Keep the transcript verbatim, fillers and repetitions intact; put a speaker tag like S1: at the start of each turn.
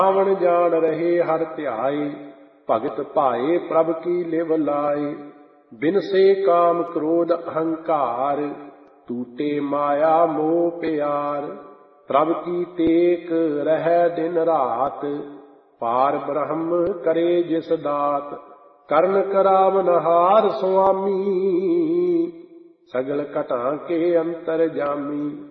S1: ਰਾਵਣ ਜਾਣ ਰਹੇ ਹਰ ਧਿਆਏ, ਭਗਤ ਭਾਏ ਪ੍ਰਭ ਕੀ ਲਿਵ ਲਾਏ। ਬਿਨਸੇ ਕਾਮ ਕ੍ਰੋਧ ਅਹੰਕਾਰ, ਟੂਟੇ ਮਾਇਆ ਮੋਹ ਪਿਆਰ। ਪ੍ਰਭ ਕੀ ਟੇਕ ਰਹਿ ਦਿਨ ਰਾਤ, ਪਾਰ ਬ੍ਰਹਮ ਕਰੇ ਜਿਸ ਦਾਤ। ਕਰਨ ਕਰਾਵਨਹਾਰ ਸੁਆਮੀ, ਸਗਲ ਘਟਾਂ ਕੇ ਅੰਤਰ ਜਾਮੀ।